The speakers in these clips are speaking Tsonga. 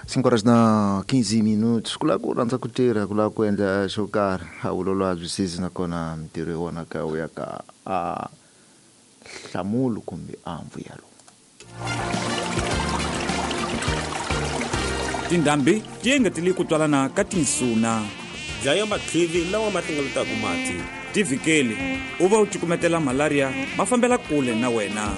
5 horas na 15 minutos kula ku rhandza ku tirha kula ku endla xo karhi a wu lo lwazwisisi nakona mintirho hi wona ka u ya ka a hlamulo kumbe a mvuyelo. Tindhambi ti engetele ku twalana ka tinsuna dlaya matlhivi lawa ma hlengeletaka mati. tivikeli u va u cukumetela malaria ma fambela kule na wena.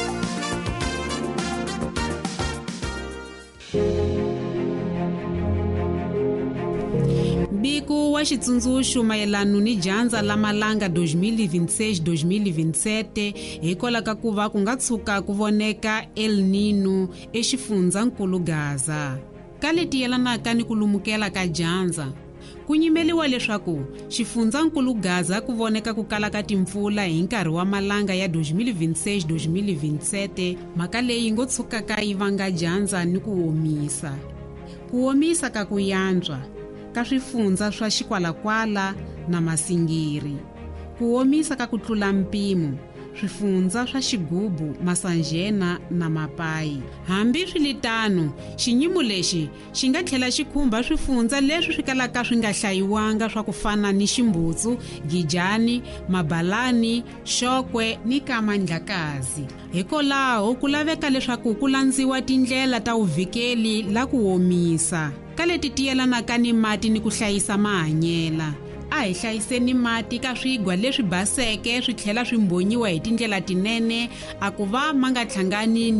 Biko wa xitsundzuxo mayelano ni dyandza la malanga 2026-2027 hikwalaho ka ku va ku nga tshuka ku voneka El Nino exifundzhankulu Gaza. Ka leti yelanaka ni ku lumukela ka dyandza, ku nyimeliwa leswaku xifundzhankulu Gaza ku voneka ku kala ka timpfula hi nkarhi wa malanga ya 2026-2027, mhaka leyi ngo tshukaka yi vanga dyandza ni ku omisa. Ku omisa ka ku yantswa ka swifundza swa Xikwalakwala na Masingiri, ku omisa ka ku tlula mpimo swifundza swa Xigubu, Masanjena na Mapayi. Hambi swilitano, xinyimo lexi xi nga tlhela xi khumba swifundza leswi swi kalaka swi nga hlayiwanga swa ku fana ni Ximbutsu, Gijani, Mabalani, Xokwe ni Kamandlakazi. Hikwalaho ku laveka leswaku ku landziwa tindlela ta uvikeli la ku omisa ka leti tiyelanaka ni mati ni ku hlayisa mahanyela. A hi hlayiseni mati ka swigwa leswi baseke swi tlhela swi mbonyiwa hi tindlela tinene a ku va ma nga hlangani